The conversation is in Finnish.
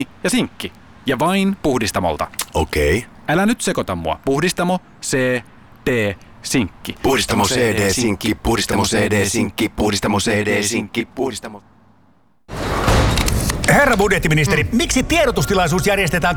ja sinkki. Ja vain Puhdistamolta. Okei. Älä nyt sekoita mua. Puhdistamo, CD, sinkki. Puhdistamo CD sinkki, Puhdistamo CD sinkki, Puhdistamo CD sinkki, Puhdistamo. Herra budjettiministeri, miksi tiedotustilaisuus järjestetään